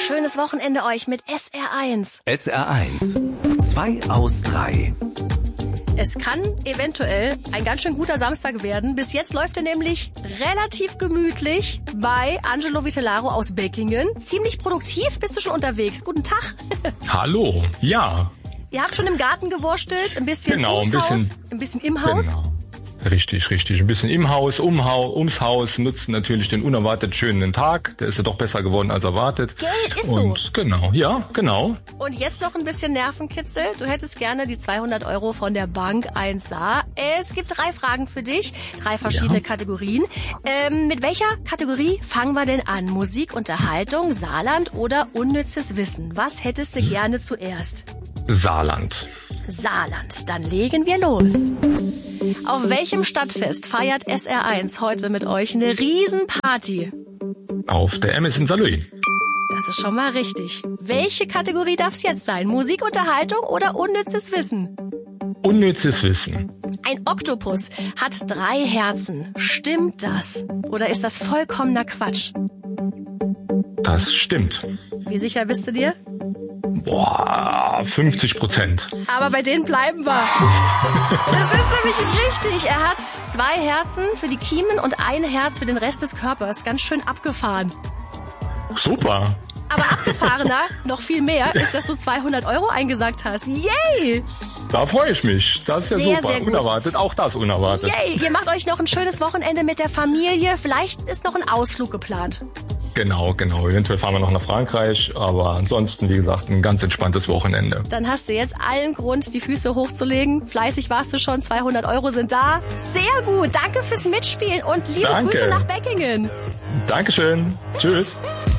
Schönes Wochenende euch mit SR1. SR1, 2 aus 3. Es kann eventuell ein ganz schön guter Samstag werden. Bis jetzt läuft er nämlich relativ gemütlich bei Angelo Vitellaro aus Beckingen. Ziemlich produktiv, bist du schon unterwegs. Guten Tag. Hallo, ja. Ihr habt schon im Garten gewurstelt, ein bisschen Genau, ums Haus, ein bisschen im Haus. Genau. Richtig. Ein bisschen im Haus, ums Haus, nutzen natürlich den unerwartet schönen Tag. Der ist ja doch besser geworden als erwartet. Geld ist und so. Genau, ja, genau. Und jetzt noch ein bisschen Nervenkitzel. Du hättest gerne die 200 € von der Bank 1A. Es gibt 3 Fragen für dich, 3 verschiedene Kategorien. Mit welcher Kategorie fangen wir denn an? Musik, Unterhaltung, Saarland oder unnützes Wissen? Was hättest du gerne zuerst? Saarland. Saarland. Dann legen wir los. Auf welchem Stadtfest feiert SR1 heute mit euch eine Riesenparty? Auf der MS in Saarlouis. Das ist schon mal richtig. Welche Kategorie darf es jetzt sein? Musik, Unterhaltung oder unnützes Wissen? Unnützes Wissen. Ein Oktopus hat 3 Herzen. Stimmt das? Oder ist das vollkommener Quatsch? Das stimmt. Wie sicher bist du dir? 50%. Aber bei denen bleiben wir. Das ist nämlich richtig. Er hat 2 Herzen für die Kiemen und 1 Herz für den Rest des Körpers. Ganz schön abgefahren. Super. Aber abgefahrener, noch viel mehr, ist, dass du 200 € eingesagt hast. Yay! Da freue ich mich. Das ist ja Sehr, super. sehr gut. Unerwartet, auch das unerwartet. Yay! Ihr macht euch noch ein schönes Wochenende mit der Familie. Vielleicht ist noch ein Ausflug geplant. Genau. Eventuell fahren wir noch nach Frankreich, aber ansonsten, wie gesagt, ein ganz entspanntes Wochenende. Dann hast du jetzt allen Grund, die Füße hochzulegen. Fleißig warst du schon, 200 € sind da. Sehr gut, danke fürs Mitspielen und liebe Grüße nach Beckingen. Dankeschön. Tschüss.